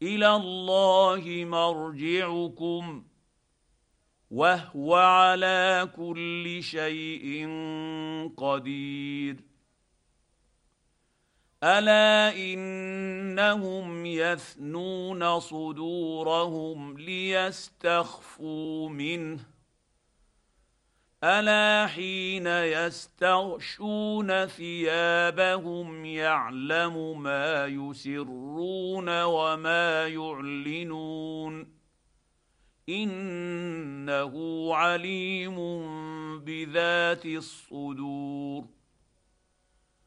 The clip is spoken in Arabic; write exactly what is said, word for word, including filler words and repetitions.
الى الله مرجعكم وهو على كل شيء قدير الا انهم يثنون صدورهم ليستخفوا منه الا حين يستغشون ثيابهم يعلم ما يسرون وما يعلنون انه عليم بذات الصدور